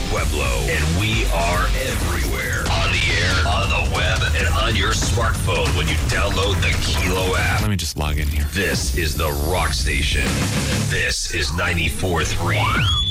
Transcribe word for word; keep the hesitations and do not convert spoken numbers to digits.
Pueblo, and we are everywhere. On the air, on the web, and on your smartphone when you download the Kilo app. Let me just log in here. This is the Rock Station. This is ninety-four point three